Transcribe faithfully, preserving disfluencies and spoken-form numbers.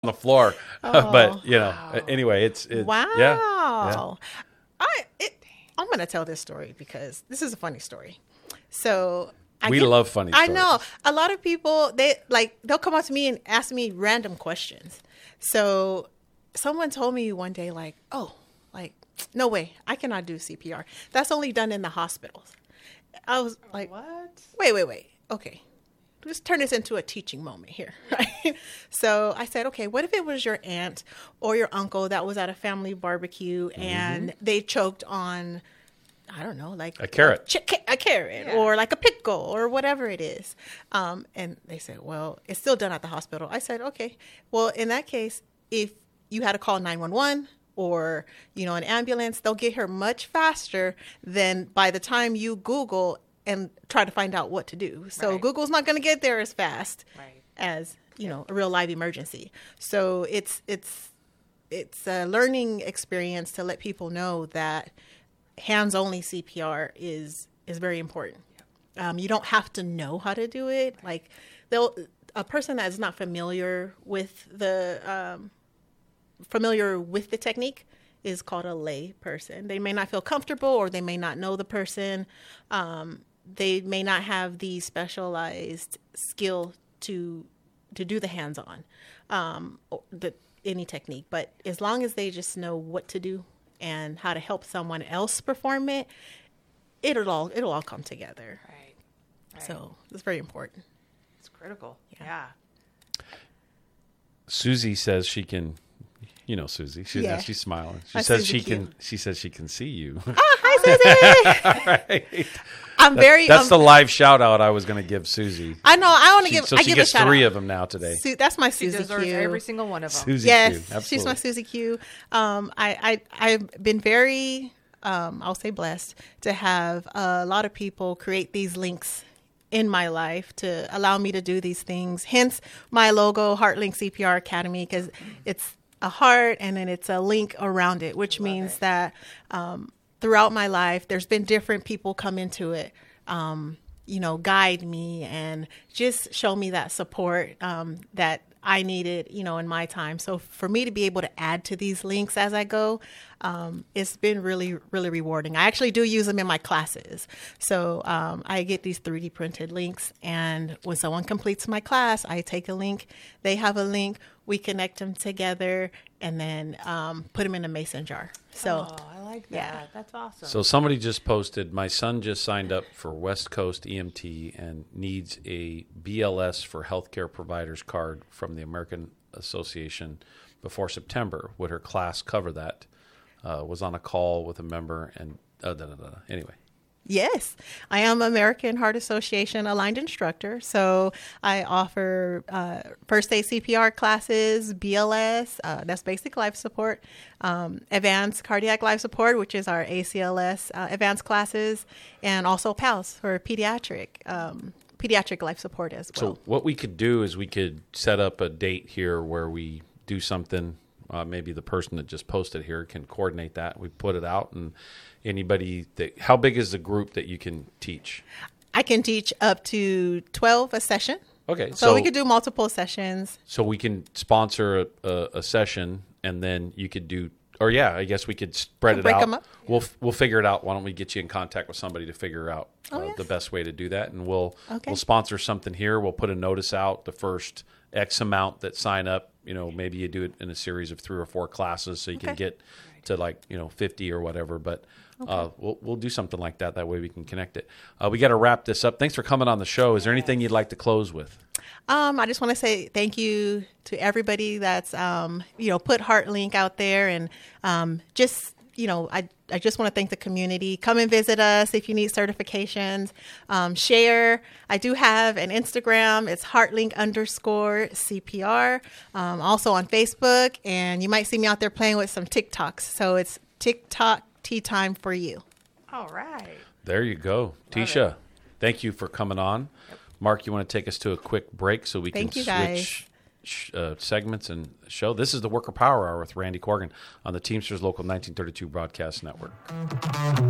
the floor. Oh, but, you know, wow. anyway, it's, it's wow. Yeah, yeah. I, it, I'm going to tell this story because this is a funny story. So I We get- love funny I stories. know a lot of people, they like, they'll come up to me and ask me random questions. So someone told me one day, like, oh, like, no way, I cannot do C P R. That's only done in the hospitals. I was like, What? wait, wait, wait. Okay. Let's turn this into a teaching moment here, right? So I said, okay, what if it was your aunt or your uncle that was at a family barbecue and they choked on, I don't know, like A carrot. a, ch- a carrot Yeah. or like a pickle or whatever it is. Um, and they said, well, it's still done at the hospital. I said, okay, well, in that case, if you had to call nine one one or, you know, an ambulance, they'll get here much faster than by the time you Google and try to find out what to do. So Right. Google's not going to get there as fast Right. as, you know, a real live emergency. So it's it's it's a learning experience to let people know that hands-only C P R is is very important. Um, you don't have to know how to do it. Like they'll a person that is not familiar with the um, familiar with the technique is called a lay person. They may not feel comfortable or they may not know the person. Um, they may not have the specialized skill to to do the hands-on, um, or the, any technique. But as long as they just know what to do and how to help someone else perform it, it'll all it'll all come together. Right. Right. So it's very important. It's critical. Yeah. Yeah. Susie says she can, you know, Susie. She, Yeah. She's smiling. She Hi, says Susie she Q. can. She says she can see you. Oh, hi, Susie. Right. I'm very. That's um, the live shout out I was going to give Susie. I know. I want to She- give. so I she give gets a shout three out. of them now today. Su- that's my She Susie deserves Q. every single one of them. Susie Yes, Q. she's Absolutely. my Susie Q. Um, I, I, I've been very, um, I'll say blessed to have a lot of people create these links in my life to allow me to do these things. Hence my logo, HeartLink C P R Academy, because it's a heart and then it's a link around it, which means that um, throughout my life, there's been different people come into it. Um, you know, guide me and just show me that support um, that I needed, you know, in my time. So for me to be able to add to these links as I go, um, it's been really, really rewarding. I actually do use them in my classes. So um, I get these three D printed links, and when someone completes my class, I take a link, they have a link, we connect them together, and then um, put them in a mason jar. So Oh, I like that. Yeah. That's awesome. So somebody just posted, my son just signed up for West Coast E M T and needs a B L S for healthcare providers card from the American Association before September. Would her class cover that? Uh, was on a call with a member and uh, da, da, da, da. Anyway. yes, I am American Heart Association aligned instructor. So I offer uh, first aid C P R classes, B L S, uh, that's basic life support, um, advanced cardiac life support, which is our A C L S uh, advanced classes, and also P A L S for pediatric um, pediatric life support as well. So what we could do is we could set up a date here where we do something. Uh, maybe the person that just posted here can coordinate that. We put it out, and anybody that. How big is the group that you can teach? I can teach up to twelve a session. Okay, So, so we could do multiple sessions. so we can sponsor a, a, a session, and then you could do. Or yeah, I guess we could spread it Break out. 'em up. We'll we'll figure it out. Why don't we get you in contact with somebody to figure out Oh, uh, yes. the best way to do that, and we'll Okay. we'll sponsor something here. We'll put a notice out. The first X amount that sign up. You know, maybe you do it in a series of three or four classes, so you can Okay. get to like you know fifty or whatever. But uh, we'll we'll do something like that. That way we can connect it. Uh, we got to wrap this up. Thanks for coming on the show. Is there anything you'd like to close with? Um, I just want to say thank you to everybody that's, um, you know, put HeartLink out there, and um, just, you know, I, I just want to thank the community. Come and visit us if you need certifications. Um, share. I do have an Instagram. It's HeartLink underscore C P R. Um, also on Facebook, and you might see me out there playing with some TikToks. So it's TikTok Tea Time for you. All right. There you go. Tisha, thank you for coming on. Mark, you want to take us to a quick break so we Thank can you, guys. switch sh- uh, segments and show? This is the Worker Power Hour with Randy Corgan on the Teamsters Local nineteen thirty-two Broadcast Network.